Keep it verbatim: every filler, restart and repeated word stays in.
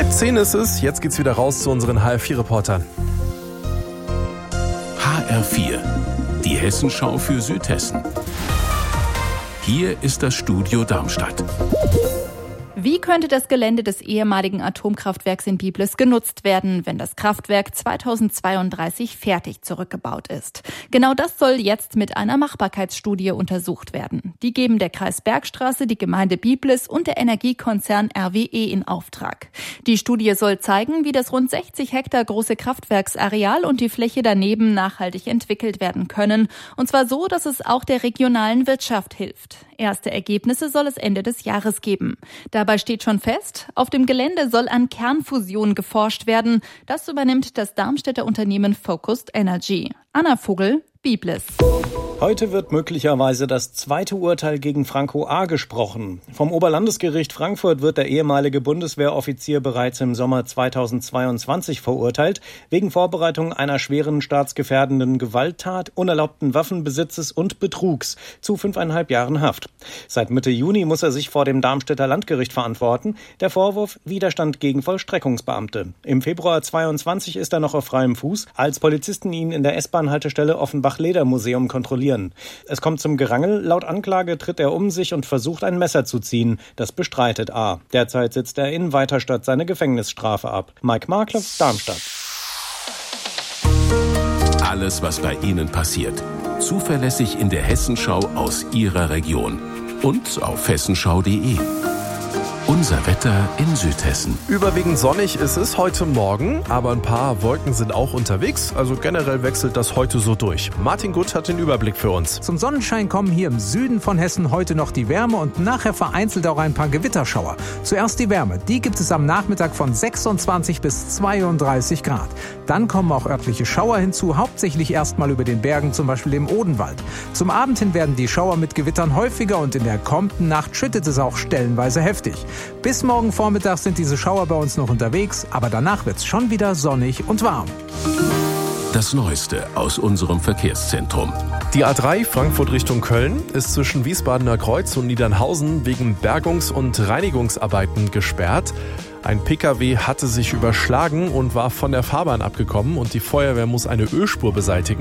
Halb zehn ist es, jetzt geht's wieder raus zu unseren H R vier Reportern. H R vier, die Hessenschau für Südhessen. Hier ist das Studio Darmstadt. Wie könnte das Gelände des ehemaligen Atomkraftwerks in Biblis genutzt werden, wenn das Kraftwerk zweitausendzweiunddreißig fertig zurückgebaut ist? Genau das soll jetzt mit einer Machbarkeitsstudie untersucht werden. Die geben der Kreis Bergstraße, die Gemeinde Biblis und der Energiekonzern R W E in Auftrag. Die Studie soll zeigen, wie das rund sechzig Hektar große Kraftwerksareal und die Fläche daneben nachhaltig entwickelt werden können. Und zwar so, dass es auch der regionalen Wirtschaft hilft. Erste Ergebnisse soll es Ende des Jahres geben. Dabei steht schon fest, auf dem Gelände soll an Kernfusion geforscht werden. Das übernimmt das Darmstädter Unternehmen Focused Energy. Anna Vogel, Biblis. Heute wird möglicherweise das zweite Urteil gegen Franco A. gesprochen. Vom Oberlandesgericht Frankfurt wird der ehemalige Bundeswehroffizier bereits im Sommer zweitausendzweiundzwanzig verurteilt, wegen Vorbereitung einer schweren staatsgefährdenden Gewalttat, unerlaubten Waffenbesitzes und Betrugs zu fünfeinhalb Jahren Haft. Seit Mitte Juni muss er sich vor dem Darmstädter Landgericht verantworten. Der Vorwurf: Widerstand gegen Vollstreckungsbeamte. Im Februar zweiundzwanzig ist er noch auf freiem Fuß, als Polizisten ihn in der S-Bahn-Haltestelle Offenbach-Leder-Museum kontrollieren. Es kommt zum Gerangel. Laut Anklage tritt er um sich und versucht, ein Messer zu ziehen. Das bestreitet A. Derzeit sitzt er in Weiterstadt seine Gefängnisstrafe ab. Mike Markloff, Darmstadt. Alles, was bei Ihnen passiert. Zuverlässig in der Hessenschau aus Ihrer Region. Und auf hessenschau punkt de. Unser Wetter in Südhessen. Überwiegend sonnig ist es heute Morgen, aber ein paar Wolken sind auch unterwegs. Also generell wechselt das heute so durch. Martin Gutt hat den Überblick für uns. Zum Sonnenschein kommen hier im Süden von Hessen heute noch die Wärme und nachher vereinzelt auch ein paar Gewitterschauer. Zuerst die Wärme. Die gibt es am Nachmittag von sechsundzwanzig bis zweiunddreißig Grad. Dann kommen auch örtliche Schauer hinzu, hauptsächlich erstmal über den Bergen, zum Beispiel im Odenwald. Zum Abend hin werden die Schauer mit Gewittern häufiger und in der kommenden Nacht schüttet es auch stellenweise heftig. Bis morgen Vormittag sind diese Schauer bei uns noch unterwegs, aber danach wird's schon wieder sonnig und warm. Das Neueste aus unserem Verkehrszentrum. Die A drei Frankfurt Richtung Köln ist zwischen Wiesbadener Kreuz und Niedernhausen wegen Bergungs- und Reinigungsarbeiten gesperrt. Ein Pkw hatte sich überschlagen und war von der Fahrbahn abgekommen und die Feuerwehr muss eine Ölspur beseitigen.